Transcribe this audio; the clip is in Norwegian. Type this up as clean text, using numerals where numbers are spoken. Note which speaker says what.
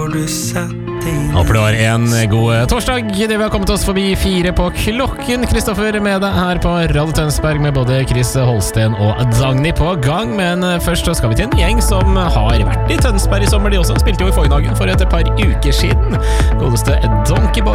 Speaker 1: Håper det var en god torsdag. Det vi har kommet oss forbi 4 på klokken. Kristoffer med deg her på Radio Tønsberg med både Chris Holsten og Dagny på gang. Men først så skal vi til en gjeng som har vært i Tønsberg i sommer. De også spilte jo i Foynhagen for et par uker siden. Godeste Donkey Boy